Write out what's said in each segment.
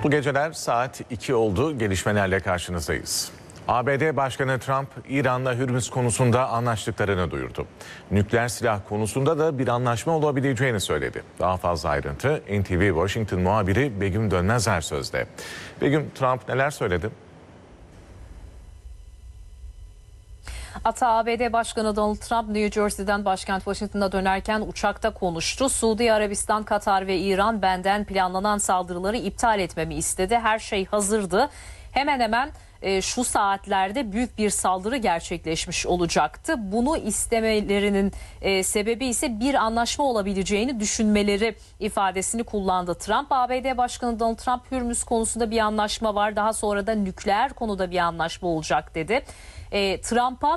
Bu geceler saat 2 oldu. Gelişmelerle karşınızdayız. ABD Başkanı Trump, İran'la Hürmüz konusunda anlaştıklarını duyurdu. Nükleer silah konusunda da bir anlaşma olabileceğini söyledi. Daha fazla ayrıntı NTV Washington muhabiri Begüm Dönmezer sözde. Begüm, Trump neler söyledi? ABD Başkanı Donald Trump New Jersey'den başkent Washington'a dönerken uçakta konuştu. Suudi Arabistan, Katar ve İran benden planlanan saldırıları iptal etmemi istedi. Her şey hazırdı. Hemen hemen şu saatlerde büyük bir saldırı gerçekleşmiş olacaktı. Bunu istemelerinin sebebi ise bir anlaşma olabileceğini düşünmeleri ifadesini kullandı Trump. ABD Başkanı Donald Trump, Hürmüz konusunda bir anlaşma var, daha sonra da nükleer konuda bir anlaşma olacak dedi. Trump'a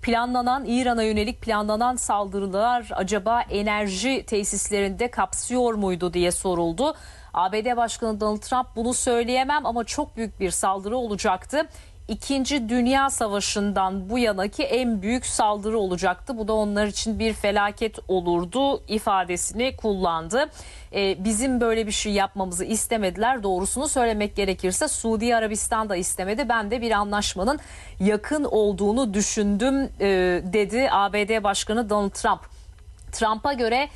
İran'a yönelik planlanan saldırılar acaba enerji tesislerinde kapsıyor muydu diye soruldu. ABD Başkanı Donald Trump bunu söyleyemem ama çok büyük bir saldırı olacaktı. İkinci Dünya Savaşı'ndan bu yanaki en büyük saldırı olacaktı. Bu da onlar için bir felaket olurdu ifadesini kullandı. Bizim böyle bir şey yapmamızı istemediler. Doğrusunu söylemek gerekirse Suudi Arabistan da istemedi. Ben de bir anlaşmanın yakın olduğunu düşündüm dedi ABD Başkanı Donald Trump. Trump'a göre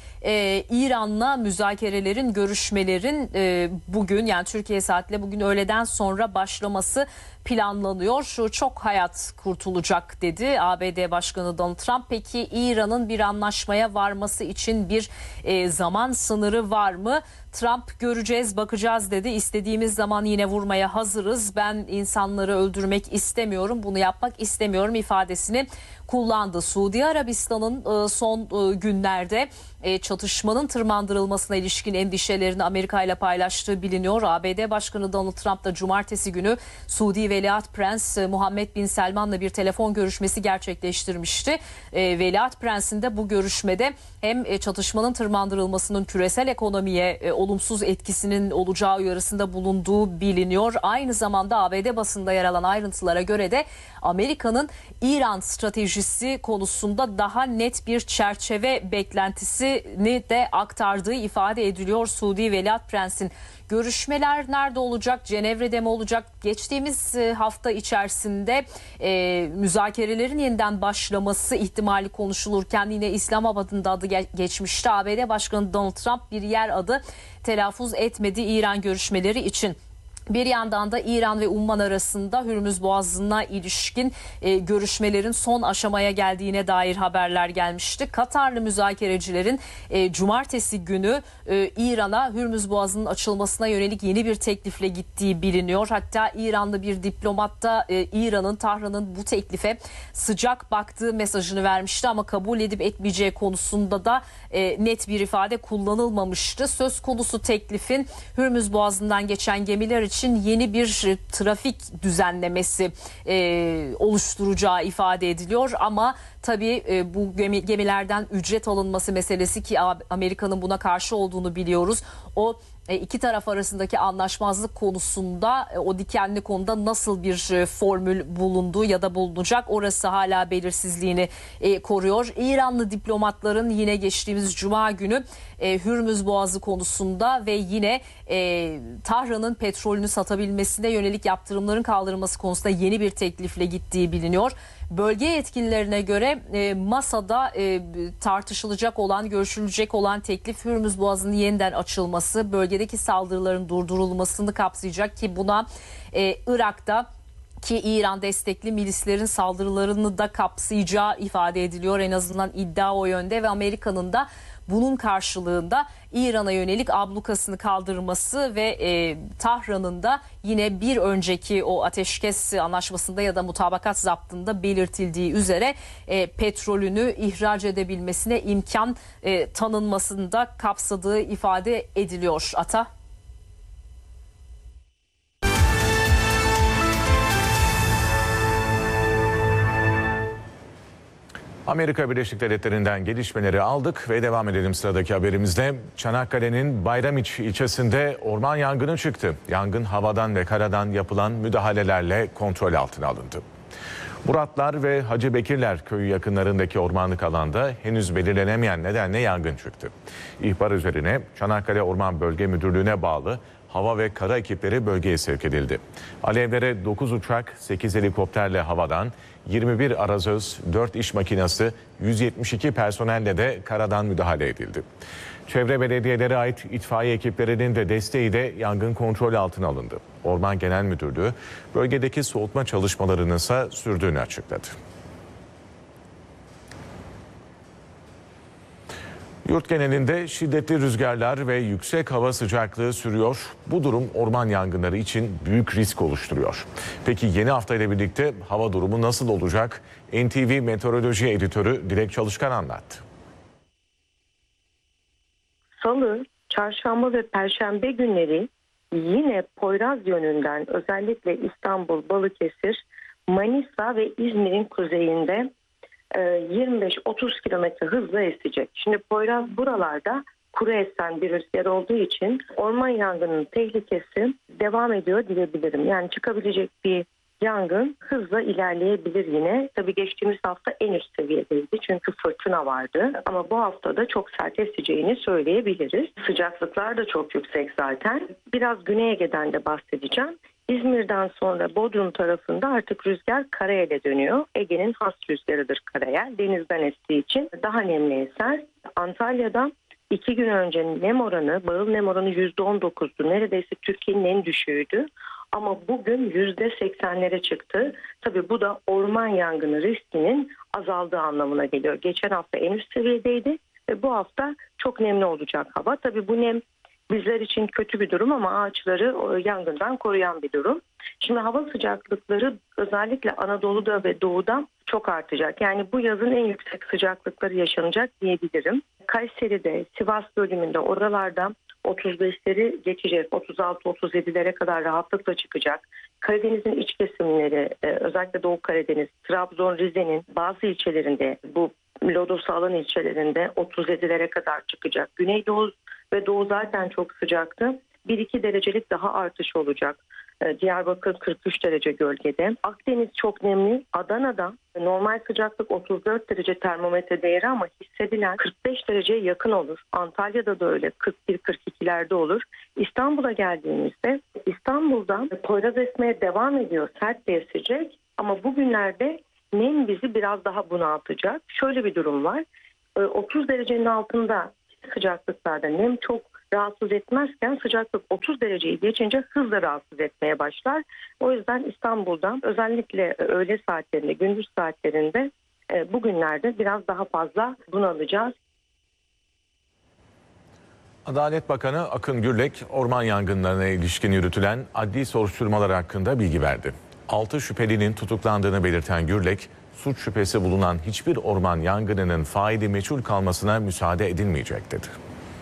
İran'la müzakerelerin, görüşmelerin bugün, yani Türkiye saatiyle bugün öğleden sonra başlaması planlanıyor. Çok hayat kurtulacak dedi ABD Başkanı Donald Trump. Peki İran'ın bir anlaşmaya varması için bir zaman sınırı var mı? Trump göreceğiz, bakacağız dedi. İstediğimiz zaman yine vurmaya hazırız. Ben insanları öldürmek istemiyorum, bunu yapmak istemiyorum ifadesini kullandı. Suudi Arabistan'ın son günlerde çatışmanın tırmandırılmasına ilişkin endişelerini Amerika ile paylaştığı biliniyor. ABD Başkanı Donald Trump da cumartesi günü Suudi Veliaht Prens Muhammed Bin Selman'la bir telefon görüşmesi gerçekleştirmişti. Veliaht Prens'in de bu görüşmede hem çatışmanın tırmandırılmasının küresel ekonomiye olumsuz etkisinin olacağı uyarısında bulunduğu biliniyor. Aynı zamanda ABD basında yer alan ayrıntılara göre de Amerika'nın İran stratejisi konusunda daha net bir çerçeve beklentisini de aktardığı ifade ediliyor Suudi Veliaht Prens'in. Görüşmeler nerede olacak? Cenevre'de mi olacak? Geçtiğimiz hafta içerisinde müzakerelerin yeniden başlaması ihtimali konuşulurken yine İslamabad'ın da adı geçmişti. ABD Başkanı Donald Trump bir yer adı telaffuz etmedi İran görüşmeleri için. Bir yandan da İran ve Umman arasında Hürmüz Boğazı'na ilişkin görüşmelerin son aşamaya geldiğine dair haberler gelmişti. Katarlı müzakerecilerin cumartesi günü İran'a Hürmüz Boğazı'nın açılmasına yönelik yeni bir teklifle gittiği biliniyor. Hatta İranlı bir diplomat da Tahran'ın bu teklife sıcak baktığı mesajını vermişti ama kabul edip etmeyeceği konusunda da net bir ifade kullanılmamıştı. Söz konusu teklifin Hürmüz Boğazı'ndan geçen gemiler için yeni bir trafik düzenlemesi oluşturacağı ifade ediliyor ama tabii bu gemilerden ücret alınması meselesi, ki Amerika'nın buna karşı olduğunu biliyoruz. O iki taraf arasındaki anlaşmazlık konusunda, o dikenli konuda nasıl bir formül bulunduğu ya da bulunacak, orası hala belirsizliğini koruyor. İranlı diplomatların yine geçtiğimiz Cuma günü Hürmüz Boğazı konusunda ve yine Tahran'ın petrolünü satabilmesine yönelik yaptırımların kaldırılması konusunda yeni bir teklifle gittiği biliniyor. Bölge yetkililerine göre masada tartışılacak olan, görüşülecek olan teklif Hürmüz Boğazı'nın yeniden açılması, bölgedeki saldırıların durdurulmasını kapsayacak ki buna Irak'ta ki İran destekli milislerin saldırılarını da kapsayacağı ifade ediliyor. En azından iddia o yönde ve Amerika'nın da bunun karşılığında İran'a yönelik ablukasını kaldırması ve Tahran'ın da yine bir önceki o ateşkes anlaşmasında ya da mutabakat zaptında belirtildiği üzere petrolünü ihraç edebilmesine imkan tanınmasını da kapsadığı ifade ediliyor. Ata. Amerika Birleşik Devletleri'nden gelişmeleri aldık ve devam edelim sıradaki haberimizde. Çanakkale'nin Bayramiç ilçesinde orman yangını çıktı. Yangın havadan ve karadan yapılan müdahalelerle kontrol altına alındı. Muratlar ve Hacı Bekirler köyü yakınlarındaki ormanlık alanda henüz belirlenemeyen nedenle yangın çıktı. İhbar üzerine Çanakkale Orman Bölge Müdürlüğü'ne bağlı hava ve kara ekipleri bölgeye sevk edildi. Alevlere 9 uçak, 8 helikopterle havadan, 21 arazöz, 4 iş makinası, 172 personelle de karadan müdahale edildi. Çevre belediyelere ait itfaiye ekiplerinin de desteğiyle yangın kontrol altına alındı. Orman Genel Müdürlüğü bölgedeki soğutma çalışmalarının ise sürdüğünü açıkladı. Yurt genelinde şiddetli rüzgarlar ve yüksek hava sıcaklığı sürüyor. Bu durum orman yangınları için büyük risk oluşturuyor. Peki yeni hafta ile birlikte hava durumu nasıl olacak? NTV Meteoroloji Editörü Dilek Çalışkan anlattı. Salı, çarşamba ve perşembe günleri yine Poyraz yönünden özellikle İstanbul, Balıkesir, Manisa ve İzmir'in kuzeyinde 25-30 kilometre hızla esecek. Şimdi Poyraz buralarda kuru esen bir rüzgar olduğu için orman yangının tehlikesi devam ediyor diyebilirim. Yani çıkabilecek bir yangın hızla ilerleyebilir yine. Tabii geçtiğimiz hafta en üst seviyedeydi çünkü fırtına vardı. Ama bu hafta da çok sert eseceğini söyleyebiliriz. Sıcaklıklar da çok yüksek zaten. Biraz Güney Ege'den de bahsedeceğim. İzmir'den sonra Bodrum tarafında artık rüzgar karayele dönüyor. Ege'nin has rüzgarıdır karayel. Denizden estiği için daha nemli eser. Antalya'da 2 gün önce nem oranı, bağıl nem oranı %19'du. Neredeyse Türkiye'nin en düşüğüydü. Ama bugün %80'lere çıktı. Tabii bu da orman yangını riskinin azaldığı anlamına geliyor. Geçen hafta en üst seviyedeydi ve bu hafta çok nemli olacak hava. Tabii bu nem bizler için kötü bir durum ama ağaçları yangından koruyan bir durum. Şimdi hava sıcaklıkları özellikle Anadolu'da ve Doğu'da çok artacak. Yani bu yazın en yüksek sıcaklıkları yaşanacak diyebilirim. Kayseri'de, Sivas bölümünde oralarda 35'leri geçecek, 36-37'lere kadar rahatlıkla çıkacak. Karadeniz'in iç kesimleri, özellikle Doğu Karadeniz, Trabzon, Rize'nin bazı ilçelerinde, bu lodosu alan ilçelerinde 37'lere kadar çıkacak. Güneydoğu ve Doğu zaten çok sıcaktı. 1-2 derecelik daha artış olacak. Diyarbakır 43 derece gölgede. Akdeniz çok nemli. Adana'da normal sıcaklık 34 derece termometre değeri ama hissedilen 45 dereceye yakın olur. Antalya'da da öyle 41-42'lerde olur. İstanbul'a geldiğimizde İstanbul'da Poyraz esmeye devam ediyor. Sert de esecek ama bugünlerde nem bizi biraz daha bunaltacak. Şöyle bir durum var. 30 derecenin altında sıcaklıklarda nem çok rahatsız etmezken sıcaklık 30 dereceyi geçince hızla rahatsız etmeye başlar. O yüzden İstanbul'da özellikle öğle saatlerinde, gündüz saatlerinde bugünlerde biraz daha fazla bunalacağız. Adalet Bakanı Akın Gürlek, orman yangınlarına ilişkin yürütülen adli soruşturmalar hakkında bilgi verdi. 6 şüphelinin tutuklandığını belirten Gürlek, suç şüphesi bulunan hiçbir orman yangınının faili meçhul kalmasına müsaade edilmeyecek dedi.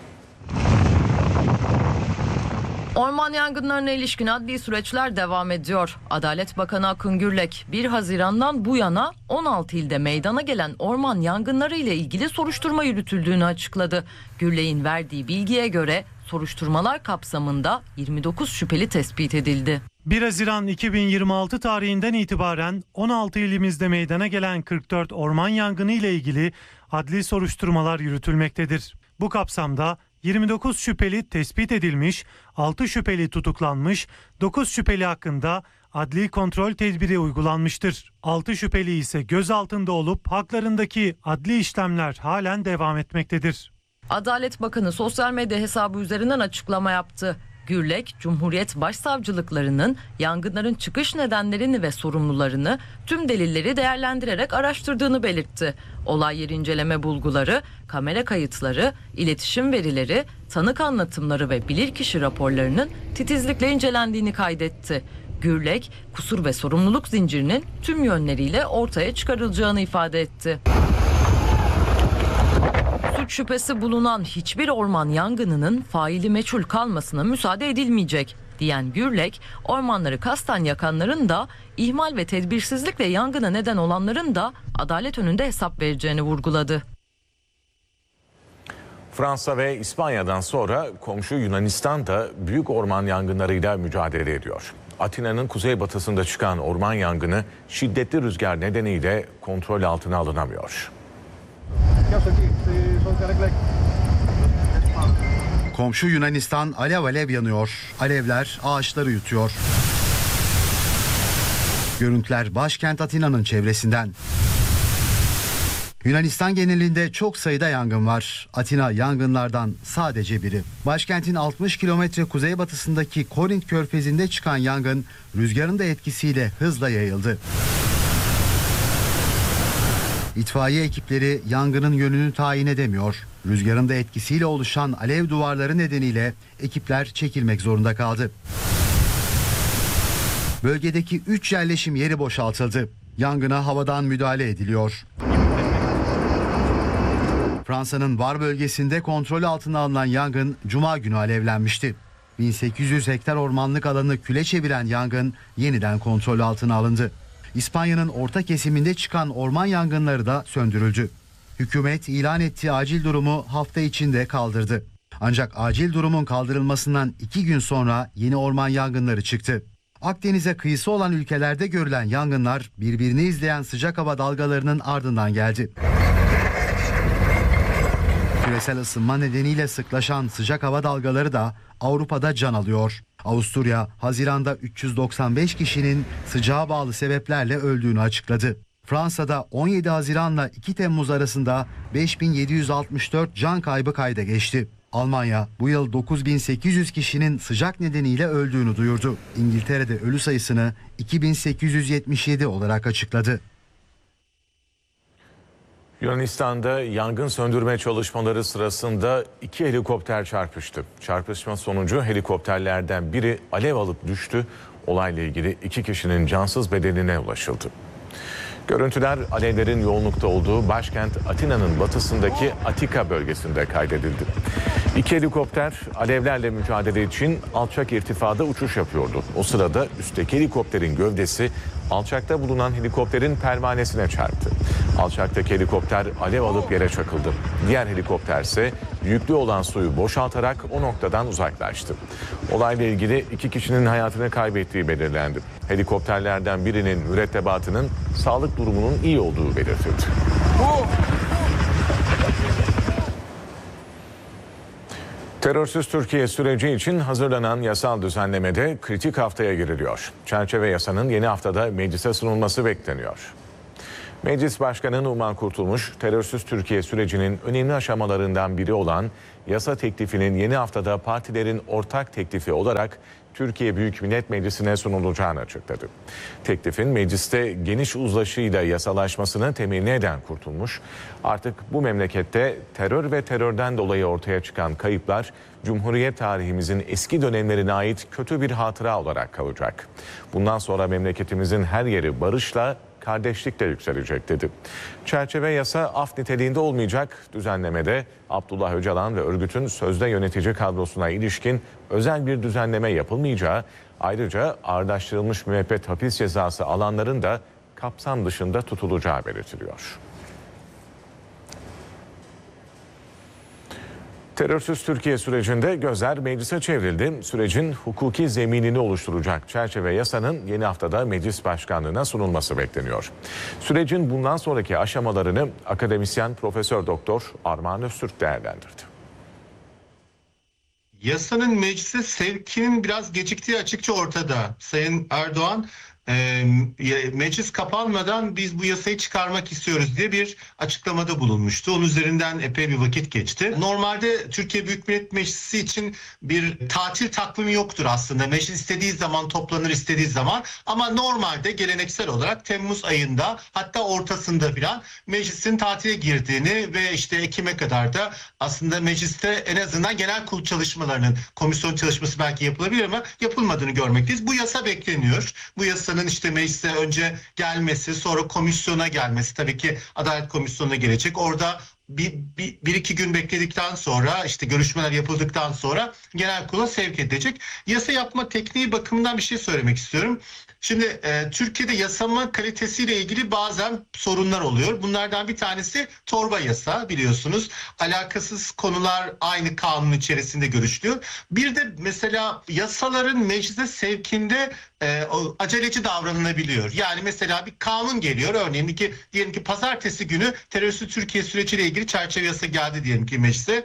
Orman yangınlarına ilişkin adli süreçler devam ediyor. Adalet Bakanı Akın Gürlek 1 Haziran'dan bu yana 16 ilde meydana gelen orman yangınları ile ilgili soruşturma yürütüldüğünü açıkladı. Gürlek'in verdiği bilgiye göre soruşturmalar kapsamında 29 şüpheli tespit edildi. 1 Haziran 2026 tarihinden itibaren 16 ilimizde meydana gelen 44 orman yangını ile ilgili adli soruşturmalar yürütülmektedir. Bu kapsamda 29 şüpheli tespit edilmiş, 6 şüpheli tutuklanmış, 9 şüpheli hakkında adli kontrol tedbiri uygulanmıştır. 6 şüpheli ise gözaltında olup haklarındaki adli işlemler halen devam etmektedir. Adalet Bakanı sosyal medya hesabı üzerinden açıklama yaptı. Gürlek, Cumhuriyet Başsavcılıklarının yangınların çıkış nedenlerini ve sorumlularını tüm delilleri değerlendirerek araştırdığını belirtti. Olay yeri inceleme bulguları, kamera kayıtları, iletişim verileri, tanık anlatımları ve bilirkişi raporlarının titizlikle incelendiğini kaydetti. Gürlek, kusur ve sorumluluk zincirinin tüm yönleriyle ortaya çıkarılacağını ifade etti. Suç şüphesi bulunan hiçbir orman yangınının faili meçhul kalmasına müsaade edilmeyecek diyen Gürlek, ormanları kasten yakanların da ihmal ve tedbirsizlikle yangına neden olanların da adalet önünde hesap vereceğini vurguladı. Fransa ve İspanya'dan sonra komşu Yunanistan da büyük orman yangınlarıyla mücadele ediyor. Atina'nın kuzeybatısında çıkan orman yangını şiddetli rüzgar nedeniyle kontrol altına alınamıyor. Komşu Yunanistan alev alev yanıyor. Alevler ağaçları yutuyor. Görüntüler başkent Atina'nın çevresinden. Yunanistan genelinde çok sayıda yangın var. Atina yangınlardan sadece biri. Başkentin 60 kilometre kuzeybatısındaki Korint Körfezi'nde çıkan yangın rüzgarın da etkisiyle hızla yayıldı. İtfaiye ekipleri yangının yönünü tayin edemiyor. Rüzgarın da etkisiyle oluşan alev duvarları nedeniyle ekipler çekilmek zorunda kaldı. Bölgedeki 3 yerleşim yeri boşaltıldı. Yangına havadan müdahale ediliyor. Fransa'nın Var bölgesinde kontrol altına alınan yangın Cuma günü alevlenmişti. 1800 hektar ormanlık alanı küle çeviren yangın yeniden kontrol altına alındı. İspanya'nın orta kesiminde çıkan orman yangınları da söndürüldü. Hükümet ilan ettiği acil durumu hafta içinde kaldırdı. Ancak acil durumun kaldırılmasından 2 gün sonra yeni orman yangınları çıktı. Akdeniz'e kıyısı olan ülkelerde görülen yangınlar birbirini izleyen sıcak hava dalgalarının ardından geldi. Küresel ısınma nedeniyle sıklaşan sıcak hava dalgaları da Avrupa'da can alıyor. Avusturya, Haziran'da 395 kişinin sıcağa bağlı sebeplerle öldüğünü açıkladı. Fransa'da 17 Haziran'la 2 Temmuz arasında 5764 can kaybı kayda geçti. Almanya bu yıl 9800 kişinin sıcak nedeniyle öldüğünü duyurdu. İngiltere'de ölü sayısını 2877 olarak açıkladı. Yunanistan'da yangın söndürme çalışmaları sırasında 2 helikopter çarpıştı. Çarpışma sonucu helikopterlerden biri alev alıp düştü. Olayla ilgili 2 kişinin cansız bedenine ulaşıldı. Görüntüler alevlerin yoğunlukta olduğu başkent Atina'nın batısındaki Atika bölgesinde kaydedildi. 2 helikopter alevlerle mücadele için alçak irtifada uçuş yapıyordu. O sırada üstteki helikopterin gövdesi alçakta bulunan helikopterin pervanesine çarptı. Alçaktaki helikopter alev alıp yere çakıldı. Diğer helikopter ise yüklü olan suyu boşaltarak o noktadan uzaklaştı. Olayla ilgili 2 kişinin hayatını kaybettiği belirlendi. Helikopterlerden birinin mürettebatının sağlık durumunun iyi olduğu belirtildi. Terörsüz Türkiye süreci için hazırlanan yasal düzenlemede kritik haftaya giriliyor. Çerçeve yasanın yeni haftada meclise sunulması bekleniyor. Meclis Başkanı Numan Kurtulmuş, terörsüz Türkiye sürecinin önemli aşamalarından biri olan yasa teklifinin yeni haftada partilerin ortak teklifi olarak Türkiye Büyük Millet Meclisi'ne sunulacağını açıkladı. Teklifin mecliste geniş uzlaşıyla yasalaşmasını temenni eden Kurtulmuş, artık bu memlekette terör ve terörden dolayı ortaya çıkan kayıplar Cumhuriyet tarihimizin eski dönemlerine ait kötü bir hatıra olarak kalacak. Bundan sonra memleketimizin her yeri barışla, kardeşlikle yükselecek dedi. Çerçeve yasa af niteliğinde olmayacak. Düzenlemede Abdullah Öcalan ve örgütün sözde yönetici kadrosuna ilişkin özel bir düzenleme yapılmayacağı, ayrıca ağırlaştırılmış müebbet hapis cezası alanların da kapsam dışında tutulacağı belirtiliyor. Terörsüz Türkiye sürecinde gözler meclise çevrildi. Sürecin hukuki zeminini oluşturacak çerçeve yasanın yeni haftada meclis başkanlığına sunulması bekleniyor. Sürecin bundan sonraki aşamalarını akademisyen Profesör Doktor Armağan Öztürk değerlendirdi. Yasanın meclise sevkinin biraz geciktiği açıkça ortada. Sayın Erdoğan meclis kapanmadan biz bu yasayı çıkarmak istiyoruz diye bir açıklamada bulunmuştu. Onun üzerinden epey bir vakit geçti. Normalde Türkiye Büyük Millet Meclisi için bir tatil takvimi yoktur aslında. Meclis istediği zaman toplanır, istediği zaman. Ama normalde geleneksel olarak Temmuz ayında, hatta ortasında filan meclisin tatile girdiğini ve işte Ekim'e kadar da aslında mecliste en azından genel kurul çalışmalarının, komisyon çalışması belki yapılabilir ama yapılmadığını görmekteyiz. Bu yasa bekleniyor. Bu yasanın işte meclise önce gelmesi, sonra komisyona gelmesi, tabii ki Adalet Komisyonu'na gelecek. Orada bir iki gün bekledikten sonra işte görüşmeler yapıldıktan sonra genel kurula sevk edilecek. Yasa yapma tekniği bakımından bir şey söylemek istiyorum. Şimdi Türkiye'de yasama kalitesiyle ilgili bazen sorunlar oluyor. Bunlardan bir tanesi torba yasa, biliyorsunuz. Alakasız konular aynı kanun içerisinde görüşülüyor. Bir de mesela yasaların meclise sevkinde aceleci davranılabiliyor. Yani mesela bir kanun geliyor, örneğin diyelim ki pazartesi günü teröristik Türkiye süreciyle ilgili çerçeve yasa geldi diyelim ki meclise.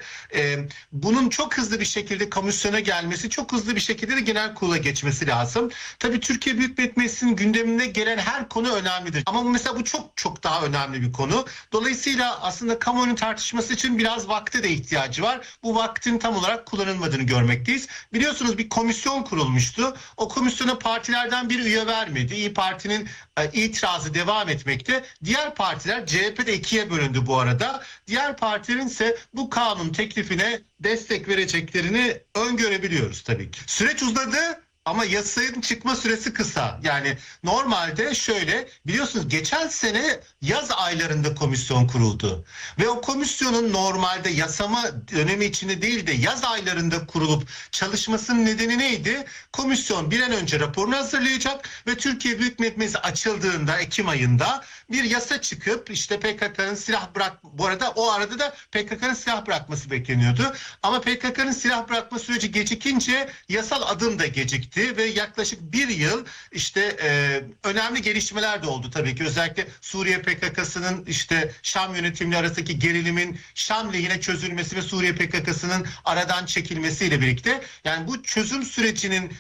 Bunun çok hızlı bir şekilde komisyona gelmesi, çok hızlı bir şekilde de genel kurula geçmesi lazım. Tabii Türkiye Büyük Millet Meclisi'nin gündemine gelen her konu önemlidir. Ama mesela bu çok daha önemli bir konu. Dolayısıyla aslında kamuoyunun tartışması için biraz vakte de ihtiyacı var. Bu vaktin tam olarak kullanılmadığını görmekteyiz. Biliyorsunuz bir komisyon kurulmuştu. O komisyona partilerden bir üye vermedi. İYİ Parti'nin itirazı devam etmekte. Diğer partiler, CHP de ikiye bölündü bu arada. Diğer partilerin ise bu kanun teklifine destek vereceklerini öngörebiliyoruz tabii ki. Süreç uzadı. Ama yasanın çıkma süresi kısa. Yani normalde şöyle, biliyorsunuz geçen sene yaz aylarında komisyon kuruldu. Ve o komisyonun normalde yasama dönemi içinde değil de yaz aylarında kurulup çalışmasının nedeni neydi? Komisyon bir an önce raporunu hazırlayacak ve Türkiye Büyük Millet Meclisi açıldığında Ekim ayında bir yasa çıkıp işte PKK'nın bu arada o arada da PKK'nın silah bırakması bekleniyordu. Ama PKK'nın silah bırakma süreci gecikince yasal adım da gecikti. Ve yaklaşık bir yıl işte önemli gelişmeler de oldu tabii ki. Özellikle Suriye PKK'sının işte Şam yönetimiyle arasındaki gerilimin Şam lehine çözülmesi ve Suriye PKK'sının aradan çekilmesiyle birlikte, yani bu çözüm sürecinin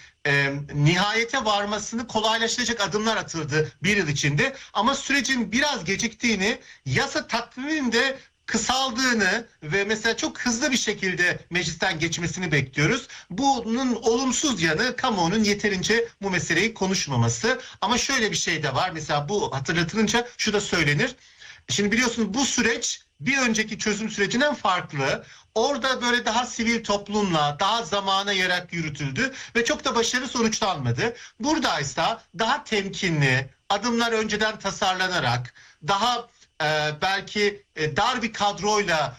nihayete varmasını kolaylaştıracak adımlar atıldı bir yıl içinde. Ama sürecin biraz geciktiğini, yasa takviminin de kısaldığını ve mesela çok hızlı bir şekilde meclisten geçmesini bekliyoruz. Bunun olumsuz yanı kamuoyunun yeterince bu meseleyi konuşmaması. Ama şöyle bir şey de var. Mesela bu hatırlatılınca şu da söylenir. Şimdi biliyorsunuz bu süreç bir önceki çözüm sürecinden farklı. Orada böyle daha sivil toplumla, daha zamana yayarak yürütüldü ve çok da başarılı sonuçlanmadı. Buradaysa daha temkinli, adımlar önceden tasarlanarak, daha belki dar bir kadroyla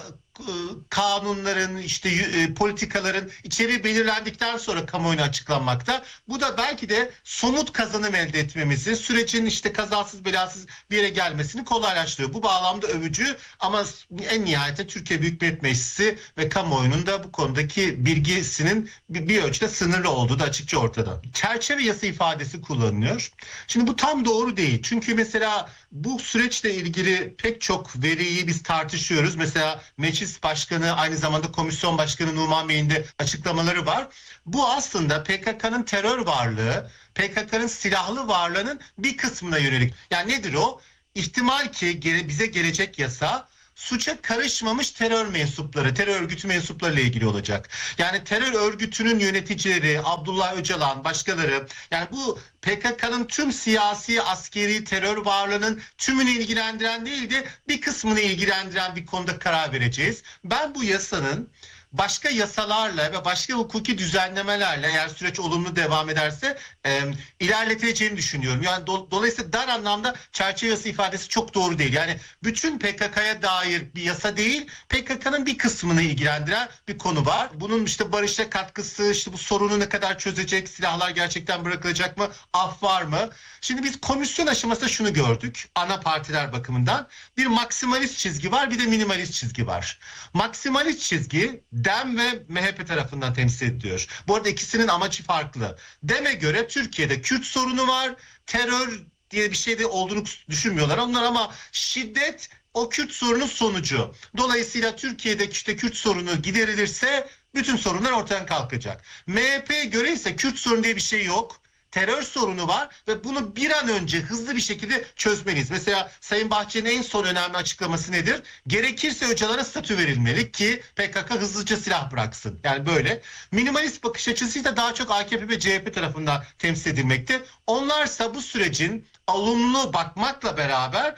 kanunların, işte politikaların içeriği belirlendikten sonra kamuoyuna açıklanmakta. Bu da belki de somut kazanım elde etmemizi, sürecin işte kazasız belasız bir yere gelmesini kolaylaştırıyor. Bu bağlamda övücü, ama en nihayetinde Türkiye Büyük Millet Meclisi ve kamuoyunun da bu konudaki bilgisinin bir ölçüde sınırlı olduğu da açıkça ortada. Çerçeve yasa ifadesi kullanılıyor. Şimdi bu tam doğru değil. Çünkü mesela bu süreçle ilgili pek çok veriyi biz tartışıyoruz. Mesela Meclis Başkanı, aynı zamanda Komisyon Başkanı Numan Bey'in de açıklamaları var. Bu aslında PKK'nın terör varlığı, PKK'nın silahlı varlığının bir kısmına yönelik. Yani nedir o? İhtimal ki bize gelecek yasa suça karışmamış terör mensupları, terör örgütü mensupları ile ilgili olacak. Yani terör örgütünün yöneticileri, Abdullah Öcalan, başkaları, yani bu PKK'nın tüm siyasi, askeri terör varlığının tümünü ilgilendiren değil de bir kısmını ilgilendiren bir konuda karar vereceğiz. Ben bu yasanın başka yasalarla ve başka hukuki düzenlemelerle, eğer süreç olumlu devam ederse ilerletileceğini düşünüyorum. Yani dolayısıyla dar anlamda çerçeve yasa ifadesi çok doğru değil. Yani bütün PKK'ya dair bir yasa değil, PKK'nın bir kısmını ilgilendiren bir konu var. Bunun işte barışa katkısı, işte bu sorunu ne kadar çözecek, silahlar gerçekten bırakılacak mı, af var mı? Şimdi biz komisyon aşamasında şunu gördük, ana partiler bakımından. Bir maksimalist çizgi var, bir de minimalist çizgi var. Maksimalist çizgi DEM ve MHP tarafından temsil ediliyor. Bu arada ikisinin amacı farklı. DEM'e göre Türkiye'de Kürt sorunu var. Terör diye bir şey de olduğunu düşünmüyorlar onlar, ama şiddet o Kürt sorunun sonucu. Dolayısıyla Türkiye'deki işte Kürt sorunu giderilirse bütün sorunlar ortadan kalkacak. MHP'ye göre ise Kürt sorunu diye bir şey yok. Terör sorunu var ve bunu bir an önce hızlı bir şekilde çözmeliyiz. Mesela Sayın Bahçeli'nin en son önemli açıklaması nedir? Gerekirse Öcalan'a statü verilmeli ki PKK hızlıca silah bıraksın. Yani böyle. Minimalist bakış açısıyla daha çok AKP ve CHP tarafından temsil edilmekte. Onlarsa bu sürecin olumlu bakmakla beraber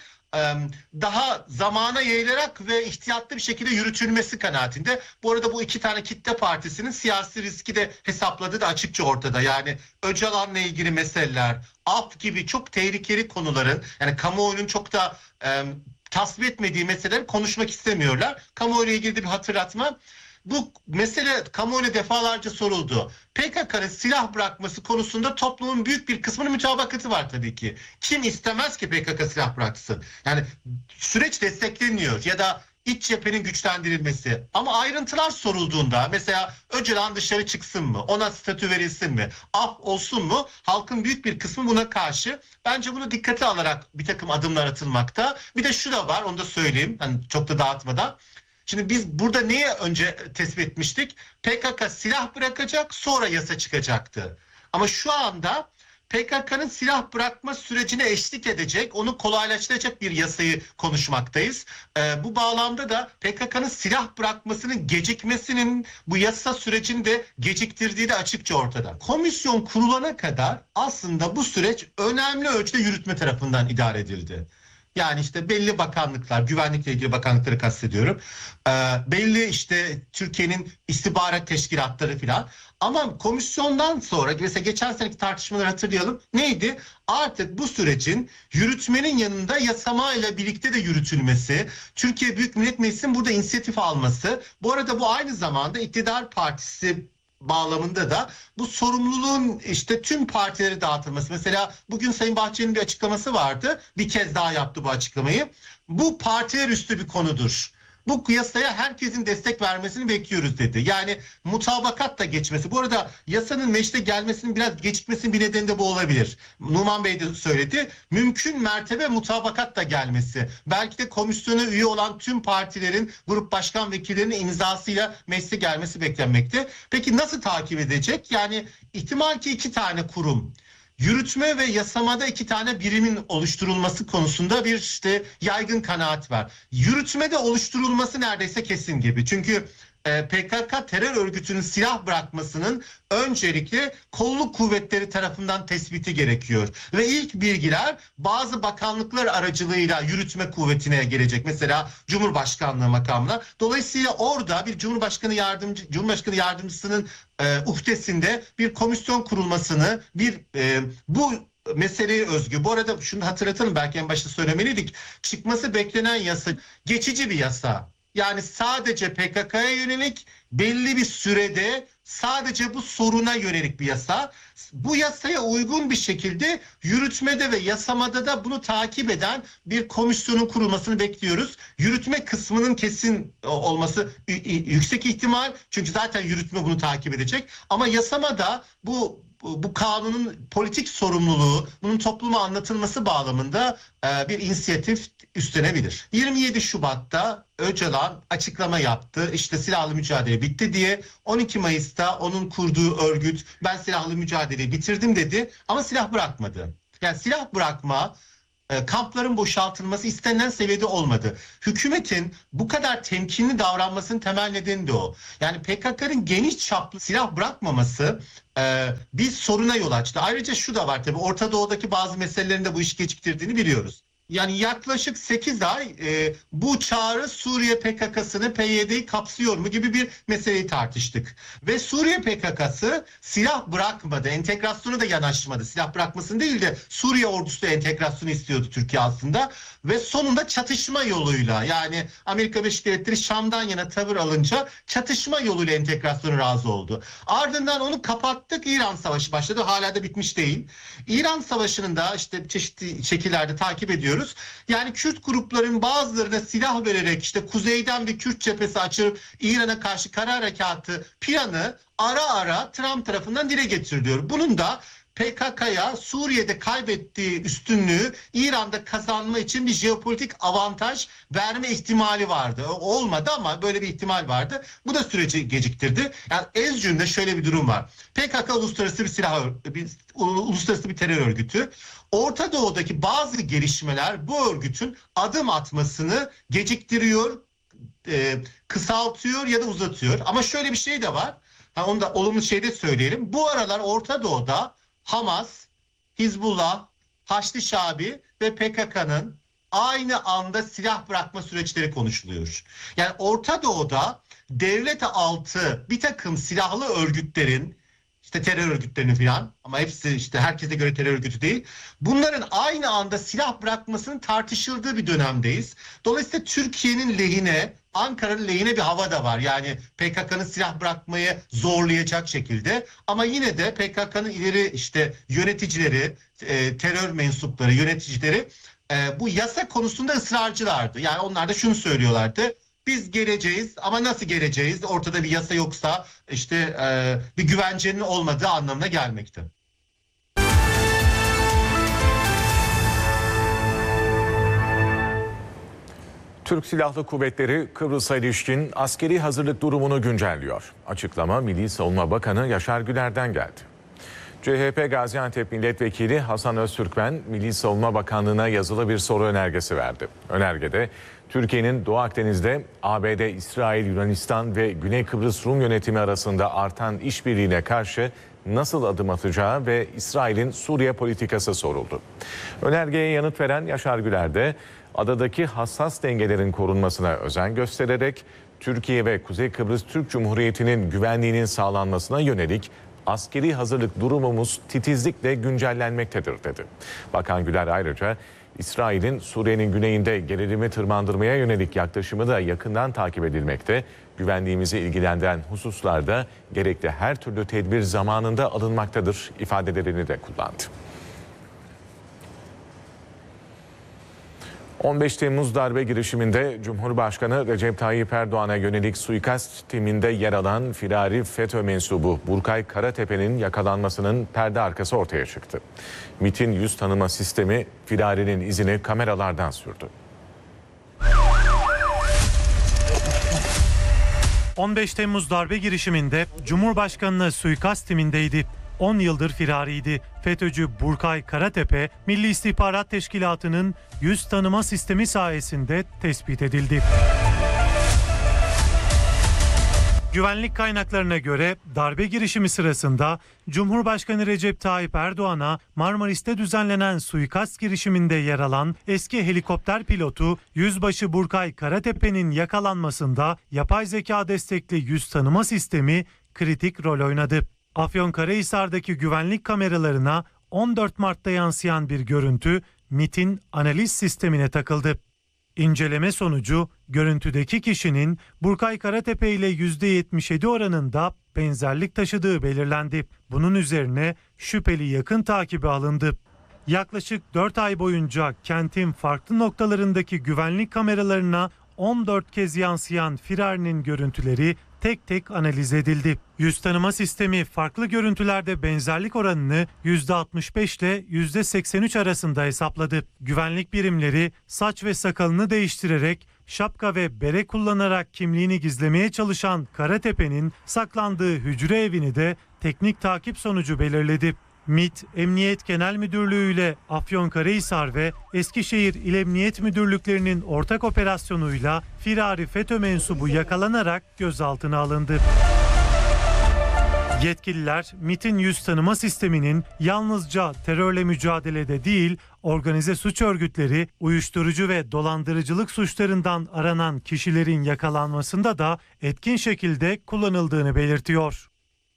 daha zamana yayılarak ve ihtiyatlı bir şekilde yürütülmesi kanaatinde. Bu arada bu iki tane kitle partisinin siyasi riski de hesapladığı da açıkça ortada. Yani Öcalan'la ilgili meseleler, af gibi çok tehlikeli konuların, yani kamuoyunun çok da tasvip etmediği meseleleri konuşmak istemiyorlar. Kamuoyuyla ilgili bir hatırlatma. Bu mesele kamuoyuna defalarca soruldu. PKK'nın silah bırakması konusunda toplumun büyük bir kısmının mütabakatı var tabii ki. Kim istemez ki PKK silah bıraksın? Yani süreç destekleniyor ya da iç cephenin güçlendirilmesi. Ama ayrıntılar sorulduğunda mesela Öcalan dışarı çıksın mı? Ona statü verilsin mi? Af olsun mu? Halkın büyük bir kısmı buna karşı. Bence bunu dikkate alarak bir takım adımlar atılmakta. Bir de şu da var, onu da söyleyeyim. Hani çok da dağıtmadan. Şimdi biz burada neye önce tespit etmiştik? PKK silah bırakacak, sonra yasa çıkacaktı. Ama şu anda PKK'nın silah bırakma sürecine eşlik edecek, onu kolaylaştıracak bir yasayı konuşmaktayız. Bu bağlamda da PKK'nın silah bırakmasının gecikmesinin bu yasa sürecini de geciktirdiği de açıkça ortada. Komisyon kurulana kadar aslında bu süreç önemli ölçüde yürütme tarafından idare edildi. Yani işte belli bakanlıklar, güvenlikle ilgili bakanlıkları kastediyorum. Belli işte Türkiye'nin istihbarat teşkilatları filan. Ama komisyondan sonra mesela geçen seneki tartışmaları hatırlayalım. Neydi? Artık bu sürecin yürütmenin yanında yasama ile birlikte de yürütülmesi, Türkiye Büyük Millet Meclisi'nin burada inisiyatif alması. Bu arada bu aynı zamanda iktidar partisi bağlamında da bu sorumluluğun işte tüm partilere dağıtılması. Mesela bugün Sayın Bahçeli'nin bir açıklaması vardı. Bir kez daha yaptı bu açıklamayı. Bu partiler üstü bir konudur. Bu yasaya herkesin destek vermesini bekliyoruz dedi. Yani mutabakat da geçmesi. Bu arada yasanın meclise gelmesinin biraz gecikmesinin bir nedeni de bu olabilir. Numan Bey de söyledi. Mümkün mertebe mutabakat da gelmesi. Belki de komisyona üye olan tüm partilerin grup başkan vekillerinin imzasıyla meclise gelmesi beklenmekte. Peki nasıl takip edecek? Yani ihtimal ki 2 tane kurum, yürütme ve yasamada 2 tane birimin oluşturulması konusunda bir işte yaygın kanaat var. Yürütmede oluşturulması neredeyse kesin gibi. Çünkü PKK terör örgütünün silah bırakmasının öncelikle kolluk kuvvetleri tarafından tespiti gerekiyor. Ve ilk bilgiler bazı bakanlıklar aracılığıyla yürütme kuvvetine gelecek. Mesela Cumhurbaşkanlığı makamına. Dolayısıyla orada bir Cumhurbaşkanı yardımcısının uhdesinde bir komisyon kurulmasını, bu meseleye özgü. Bu arada şunu hatırlatalım, belki en başta söylemeliydik. Çıkması beklenen yasa geçici bir yasa. Yani sadece PKK'ya yönelik belli bir sürede sadece bu soruna yönelik bir yasa. Bu yasaya uygun bir şekilde yürütmede ve yasamada da bunu takip eden bir komisyonun kurulmasını bekliyoruz. Yürütme kısmının kesin olması yüksek ihtimal. Çünkü zaten yürütme bunu takip edecek. Ama yasamada bu kanunun politik sorumluluğu, bunun topluma anlatılması bağlamında bir inisiyatif üstlenebilir. 27 Şubat'ta Öcalan açıklama yaptı. İşte silahlı mücadele bitti diye. 12 Mayıs'ta onun kurduğu örgüt ben silahlı mücadeleyi bitirdim dedi ama silah bırakmadı. Yani silah bırakma, kampların boşaltılması istenilen seviyede olmadı. Hükümetin bu kadar temkinli davranmasının temel nedeni de o. Yani PKK'nın geniş çaplı silah bırakmaması bir soruna yol açtı. Ayrıca şu da var tabii, Orta Doğu'daki bazı meselelerin de bu işi geciktirdiğini biliyoruz. Yani yaklaşık 8 ay bu çağrı Suriye PKK'sını, PYD'yi kapsıyor mu gibi bir meseleyi tartıştık. Ve Suriye PKK'sı silah bırakmadı, entegrasyona da yanaşmadı. Silah bırakmasını değil de Suriye ordusu da entegrasyonu istiyordu Türkiye aslında. Ve sonunda çatışma yoluyla, yani Amerika Birleşik Devletleri Şam'dan yana tavır alınca çatışma yoluyla entegrasyona razı oldu. Ardından onu kapattık, İran Savaşı başladı. Hala da bitmiş değil. İran Savaşı'nın da işte çeşitli şekillerde takip ediyoruz. Yani Kürt grupların bazılarına silah vererek işte kuzeyden bir Kürt cephesi açıp İran'a karşı kara harekatı planı ara ara Trump tarafından dile getiriliyor. Bunun da PKK'ya Suriye'de kaybettiği üstünlüğü İran'da kazanma için bir jeopolitik avantaj verme ihtimali vardı. Olmadı ama böyle bir ihtimal vardı. Bu da süreci geciktirdi. Yani Ezcün'de şöyle bir durum var. PKK uluslararası bir terör örgütü. Orta Doğu'daki bazı gelişmeler bu örgütün adım atmasını geciktiriyor, kısaltıyor ya da uzatıyor. Ama şöyle bir şey de var. Onu da olumlu şeyde söyleyelim. Bu aralar Orta Doğu'da Hamas, Hizbullah, Haçlı Şabi ve PKK'nın aynı anda silah bırakma süreçleri konuşuluyor. Yani Orta Doğu'da devlet altı bir takım silahlı örgütlerin İşte terör örgütlerini falan, ama hepsi işte herkese göre terör örgütü değil. Bunların aynı anda silah bırakmasının tartışıldığı bir dönemdeyiz. Dolayısıyla Türkiye'nin lehine, Ankara'nın lehine bir hava da var. Yani PKK'nın silah bırakmayı zorlayacak şekilde. Ama yine de PKK'nın ileri işte yöneticileri, terör mensupları, yöneticileri bu yasa konusunda ısrarcılardı. Yani onlar da şunu söylüyorlardı: biz geleceğiz ama nasıl geleceğiz? Ortada bir yasa yoksa işte bir güvencenin olmadığı anlamına gelmekte. Türk Silahlı Kuvvetleri Kıbrıs'a ilişkin askeri hazırlık durumunu güncelliyor. Açıklama Milli Savunma Bakanı Yaşar Güler'den geldi. CHP Gaziantep Milletvekili Hasan Öztürkmen, Milli Savunma Bakanlığı'na yazılı bir soru önergesi verdi. Önergede Türkiye'nin Doğu Akdeniz'de ABD, İsrail, Yunanistan ve Güney Kıbrıs Rum yönetimi arasında artan işbirliğine karşı nasıl adım atacağı ve İsrail'in Suriye politikası soruldu. Önergeye yanıt veren Yaşar Güler de adadaki hassas dengelerin korunmasına özen göstererek Türkiye ve Kuzey Kıbrıs Türk Cumhuriyeti'nin güvenliğinin sağlanmasına yönelik askeri hazırlık durumumuz titizlikle güncellenmektedir dedi. Bakan Güler ayrıca İsrail'in Suriye'nin güneyinde gerilimi tırmandırmaya yönelik yaklaşımı da yakından takip edilmekte. Güvenliğimizi ilgilendiren hususlarda gerekli her türlü tedbir zamanında alınmaktadır ifadelerini de kullandı. 15 Temmuz darbe girişiminde Cumhurbaşkanı Recep Tayyip Erdoğan'a yönelik suikast timinde yer alan firari FETÖ mensubu Burkay Karatepe'nin yakalanmasının perde arkası ortaya çıktı. MİT'in yüz tanıma sistemi firarinin izini kameralardan sürdü. 15 Temmuz darbe girişiminde Cumhurbaşkanı'na suikast timindeydi. 10 yıldır firariydi. FETÖ'cü Burkay Karatepe, Milli İstihbarat Teşkilatı'nın yüz tanıma sistemi sayesinde tespit edildi. Güvenlik kaynaklarına göre darbe girişimi sırasında Cumhurbaşkanı Recep Tayyip Erdoğan'a Marmaris'te düzenlenen suikast girişiminde yer alan eski helikopter pilotu Yüzbaşı Burkay Karatepe'nin yakalanmasında yapay zeka destekli yüz tanıma sistemi kritik rol oynadı. Afyonkarahisar'daki güvenlik kameralarına 14 Mart'ta yansıyan bir görüntü MİT'in analiz sistemine takıldı. İnceleme sonucu görüntüdeki kişinin Burkay Karatepe ile %77 oranında benzerlik taşıdığı belirlendi. Bunun üzerine şüpheli yakın takibi alındı. Yaklaşık 4 ay boyunca kentin farklı noktalarındaki güvenlik kameralarına 14 kez yansıyan firarinin görüntüleri tek tek analiz edildi. Yüz tanıma sistemi farklı görüntülerde benzerlik oranını %65 ile %83 arasında hesapladı. Güvenlik birimleri saç ve sakalını değiştirerek şapka ve bere kullanarak kimliğini gizlemeye çalışan Karatepe'nin saklandığı hücre evini de teknik takip sonucu belirledi. MİT, Emniyet Genel Müdürlüğü ile Afyonkarahisar ve Eskişehir İl Emniyet Müdürlüklerinin ortak operasyonuyla firari FETÖ mensubu yakalanarak gözaltına alındı. Yetkililer MİT'in yüz tanıma sisteminin yalnızca terörle mücadelede değil, organize suç örgütleri, uyuşturucu ve dolandırıcılık suçlarından aranan kişilerin yakalanmasında da etkin şekilde kullanıldığını belirtiyor.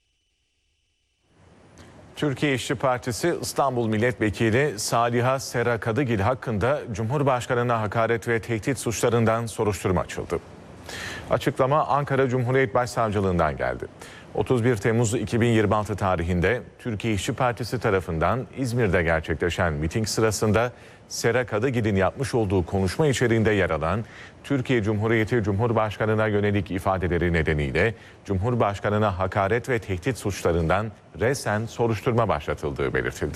Türkiye İşçi Partisi İstanbul Milletvekili Saliha Sera Kadıgil hakkında Cumhurbaşkanı'na hakaret ve tehdit suçlarından soruşturma açıldı. Açıklama Ankara Cumhuriyet Başsavcılığından geldi. 31 Temmuz 2026 tarihinde Türkiye İşçi Partisi tarafından İzmir'de gerçekleşen miting sırasında Sera Kadıgil'in yapmış olduğu konuşma içeriğinde yer alan Türkiye Cumhuriyeti Cumhurbaşkanı'na yönelik ifadeleri nedeniyle Cumhurbaşkanı'na hakaret ve tehdit suçlarından resen soruşturma başlatıldığı belirtildi.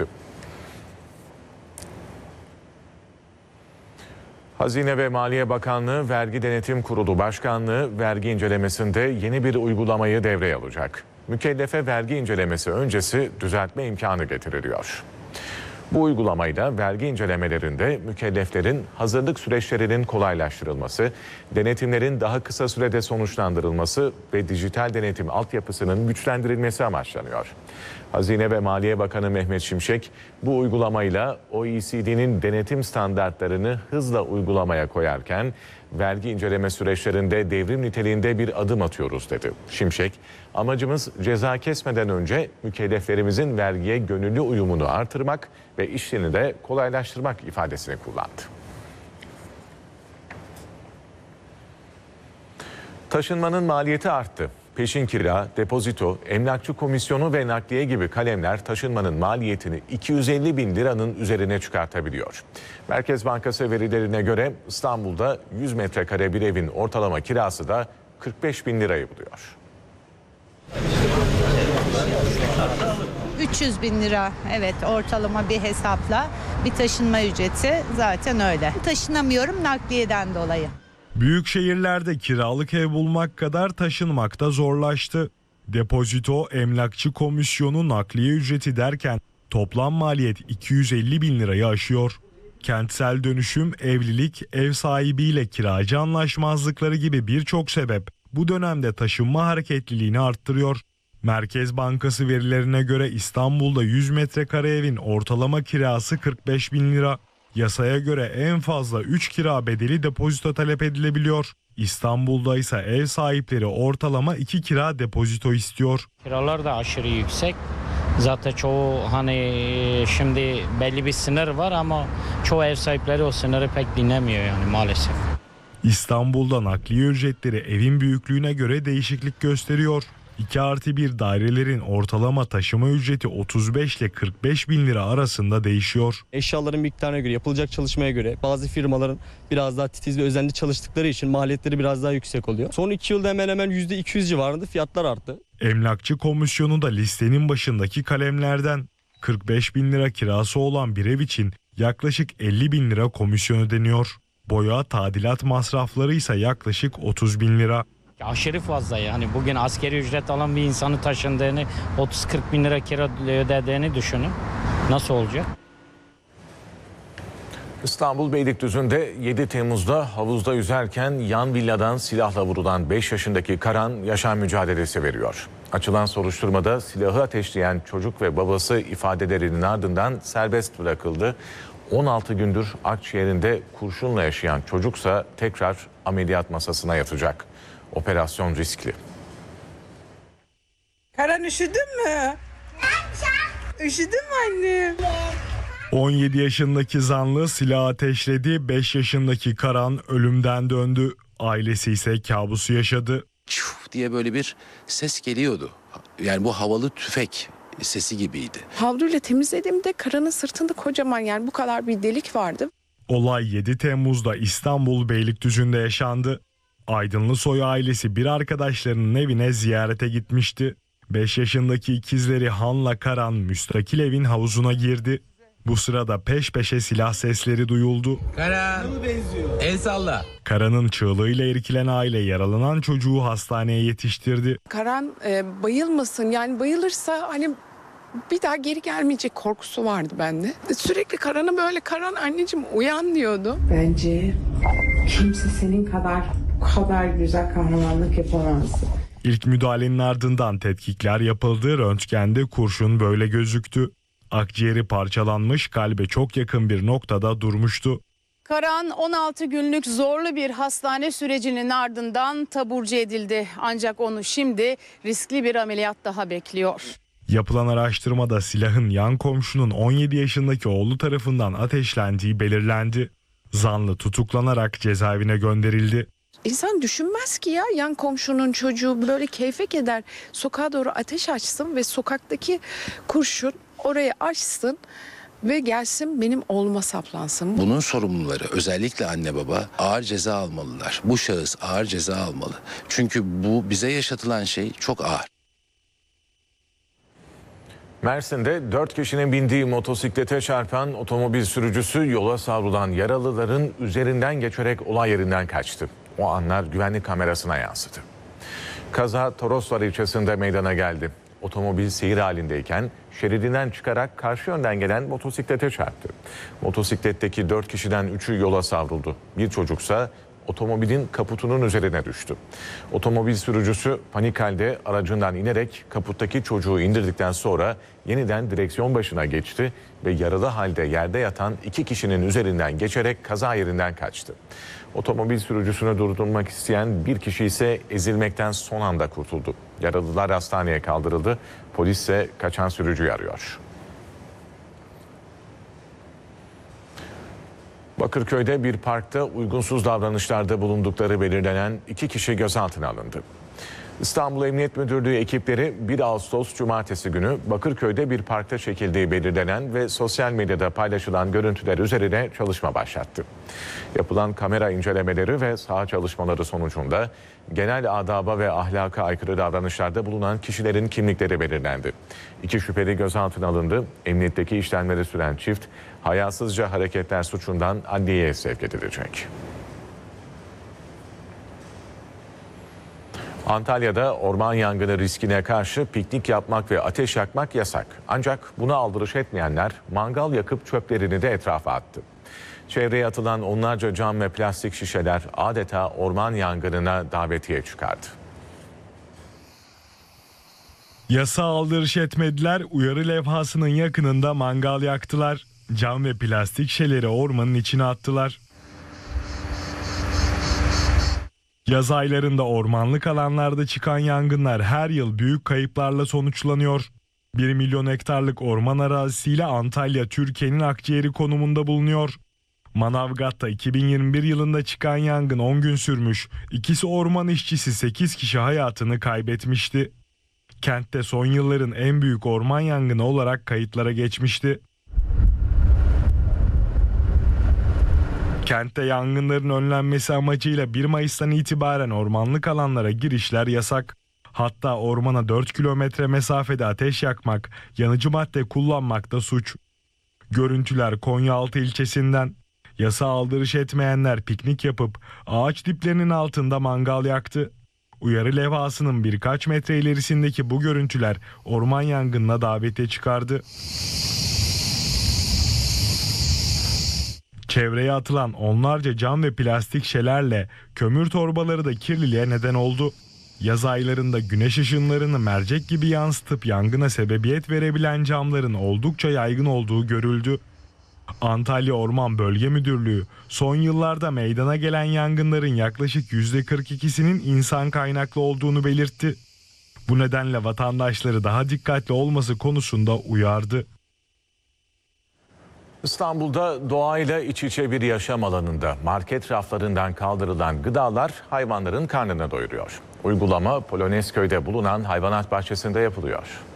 Hazine ve Maliye Bakanlığı Vergi Denetim Kurulu Başkanlığı vergi incelemesinde yeni bir uygulamayı devreye alacak. Mükellefe vergi incelemesi öncesi düzeltme imkanı getiriliyor. Bu uygulamayla vergi incelemelerinde mükelleflerin hazırlık süreçlerinin kolaylaştırılması, denetimlerin daha kısa sürede sonuçlandırılması ve dijital denetim altyapısının güçlendirilmesi amaçlanıyor. Hazine ve Maliye Bakanı Mehmet Şimşek bu uygulamayla OECD'nin denetim standartlarını hızla uygulamaya koyarken vergi inceleme süreçlerinde devrim niteliğinde bir adım atıyoruz dedi. Şimşek, amacımız ceza kesmeden önce mükelleflerimizin vergiye gönüllü uyumunu artırmak ve işlerini de kolaylaştırmak ifadesini kullandı. Taşınmanın maliyeti arttı. Peşin kira, depozito, emlakçı komisyonu ve nakliye gibi kalemler taşınmanın maliyetini 250 bin liranın üzerine çıkartabiliyor. Merkez Bankası verilerine göre İstanbul'da 100 metrekare bir evin ortalama kirası da 45 bin lirayı buluyor. 300 bin lira, evet, ortalama bir hesapla bir taşınma ücreti, zaten öyle. Taşınamıyorum nakliyeden dolayı. Büyük şehirlerde kiralık ev bulmak kadar taşınmak da zorlaştı. Depozito, emlakçı komisyonu, nakliye ücreti derken toplam maliyet 250 bin lirayı aşıyor. Kentsel dönüşüm, evlilik, ev sahibiyle kiracı anlaşmazlıkları gibi birçok sebep bu dönemde taşınma hareketliliğini arttırıyor. Merkez Bankası verilerine göre İstanbul'da 100 metrekare evin ortalama kirası 45 bin lira. Yasaya göre en fazla 3 kira bedeli depozito talep edilebiliyor. İstanbul'da ise ev sahipleri ortalama 2 kira depozito istiyor. Kiralar da aşırı yüksek. Zaten çoğu şimdi belli bir sınır var ama çoğu ev sahipleri o sınırı pek dinlemiyor yani maalesef. İstanbul'da nakliye ücretleri evin büyüklüğüne göre değişiklik gösteriyor. 2+1 dairelerin ortalama taşıma ücreti 35 ile 45 bin lira arasında değişiyor. Eşyaların miktarına göre, yapılacak çalışmaya göre bazı firmaların biraz daha titiz ve özenli çalıştıkları için maliyetleri biraz daha yüksek oluyor. Son 2 yılda hemen hemen %200 civarında fiyatlar arttı. Emlakçı komisyonu da listenin başındaki kalemlerden. 45 bin lira kirası olan bir ev için yaklaşık 50 bin lira komisyon ödeniyor. Boya, tadilat masrafları ise yaklaşık 30 bin lira. Aşırı fazla yani bugün asgari ücret alan bir insanı taşındığını 30-40 bin lira kira ödediğini düşünün. Nasıl olacak? İstanbul Beylikdüzü'nde 7 Temmuz'da havuzda yüzerken yan villadan silahla vurulan 5 yaşındaki Karan yaşam mücadelesi veriyor. Açılan soruşturmada silahı ateşleyen çocuk ve babası ifadelerinin ardından serbest bırakıldı. 16 gündür akciğerinde kurşunla yaşayan çocuksa tekrar ameliyat masasına yatacak. Operasyon riskli. Karan üşüdün mü? Üşüdün mü annem? 17 yaşındaki zanlı silah ateşledi. 5 yaşındaki Karan ölümden döndü. Ailesi ise kabusu yaşadı. Çuf diye böyle bir ses geliyordu. Yani bu havalı tüfek sesi gibiydi. Havluyla temizlediğimde Karan'ın sırtında kocaman, yani bu kadar bir delik vardı. Olay 7 Temmuz'da İstanbul Beylikdüzü'nde yaşandı. Aydınlısoy ailesi bir arkadaşlarının evine ziyarete gitmişti. 5 yaşındaki ikizleri Han'la Karan müstakil evin havuzuna girdi. Bu sırada peş peşe silah sesleri duyuldu. Karan, el salla. Karan'ın çığlığıyla irkilen aile yaralanan çocuğu hastaneye yetiştirdi. Karan bayılmasın, yani bayılırsa hani bir daha geri gelmeyecek korkusu vardı bende. Sürekli Karan'a böyle, Karan anneciğim uyan diyordu. Bence kimse senin kadar güzel kahramanlık yapamaz. İlk müdahalenin ardından tetkikler yapıldı. Röntgende kurşun böyle gözüktü. Akciğeri parçalanmış, kalbe çok yakın bir noktada durmuştu. Karan 16 günlük zorlu bir hastane sürecinin ardından taburcu edildi. Ancak onu şimdi riskli bir ameliyat daha bekliyor. Yapılan araştırmada silahın yan komşunun 17 yaşındaki oğlu tarafından ateşlendiği belirlendi. Zanlı tutuklanarak cezaevine gönderildi. İnsan düşünmez ki ya, yan komşunun çocuğu böyle keyfe keder, sokağa doğru ateş açsın ve sokaktaki kurşun oraya açsın ve gelsin benim oğluma saplansın. Bunun sorumluları özellikle anne baba ağır ceza almalılar. Bu şahıs ağır ceza almalı. Çünkü bu bize yaşatılan şey çok ağır. Mersin'de 4 kişinin bindiği motosiklete çarpan otomobil sürücüsü yola savrulan yaralıların üzerinden geçerek olay yerinden kaçtı. O anlar güvenlik kamerasına yansıdı. Kaza Toroslar ilçesinde meydana geldi. Otomobil seyir halindeyken şeridinden çıkarak karşı yönden gelen motosiklete çarptı. Motosikletteki 4 kişiden 3'ü yola savruldu. Bir çocuksa otomobilin kaputunun üzerine düştü. Otomobil sürücüsü panik halde aracından inerek kaputtaki çocuğu indirdikten sonra yeniden direksiyon başına geçti ve yaralı halde yerde yatan 2 kişinin üzerinden geçerek kaza yerinden kaçtı. Otomobil sürücüsünü durdurmak isteyen bir kişi ise ezilmekten son anda kurtuldu. Yaralılar hastaneye kaldırıldı. Polis ise kaçan sürücüyü arıyor. Bakırköy'de bir parkta uygunsuz davranışlarda bulundukları belirlenen 2 kişi gözaltına alındı. İstanbul Emniyet Müdürlüğü ekipleri 1 Ağustos Cumartesi günü Bakırköy'de bir parkta çekildiği belirlenen ve sosyal medyada paylaşılan görüntüler üzerine çalışma başlattı. Yapılan kamera incelemeleri ve saha çalışmaları sonucunda genel adaba ve ahlaka aykırı davranışlarda bulunan kişilerin kimlikleri belirlendi. 2 şüpheli gözaltına alındı. Emniyetteki işlemleri süren çift hayasızca hareketler suçundan adliyeye sevk edilecek. Antalya'da orman yangını riskine karşı piknik yapmak ve ateş yakmak yasak. Ancak buna aldırış etmeyenler mangal yakıp çöplerini de etrafa attı. Çevreye atılan onlarca cam ve plastik şişeler adeta orman yangınına davetiye çıkardı. Yasa aldırış etmediler, uyarı levhasının yakınında mangal yaktılar. Cam ve plastik şişeleri ormanın içine attılar. Yaz aylarında ormanlık alanlarda çıkan yangınlar her yıl büyük kayıplarla sonuçlanıyor. 1 milyon hektarlık orman arazisiyle Antalya Türkiye'nin akciğeri konumunda bulunuyor. Manavgat'ta 2021 yılında çıkan yangın 10 gün sürmüş. İkisi orman işçisi, 8 kişi hayatını kaybetmişti. Kentte son yılların en büyük orman yangını olarak kayıtlara geçmişti. Kentte yangınların önlenmesi amacıyla 1 Mayıs'tan itibaren ormanlık alanlara girişler yasak. Hatta ormana 4 kilometre mesafede ateş yakmak, yanıcı madde kullanmak da suç. Görüntüler Konyaaltı ilçesinden. Yasa aldırış etmeyenler piknik yapıp ağaç diplerinin altında mangal yaktı. Uyarı levhasının birkaç metre ilerisindeki bu görüntüler orman yangınına davetiye çıkardı. Çevreye atılan onlarca cam ve plastik şişelerle kömür torbaları da kirliliğe neden oldu. Yaz aylarında güneş ışınlarını mercek gibi yansıtıp yangına sebebiyet verebilen camların oldukça yaygın olduğu görüldü. Antalya Orman Bölge Müdürlüğü son yıllarda meydana gelen yangınların yaklaşık %42'sinin insan kaynaklı olduğunu belirtti. Bu nedenle vatandaşları daha dikkatli olması konusunda uyardı. İstanbul'da doğayla iç içe bir yaşam alanında market raflarından kaldırılan gıdalar hayvanların karnını doyuruyor. Uygulama Polonezköy'de bulunan hayvanat bahçesinde yapılıyor.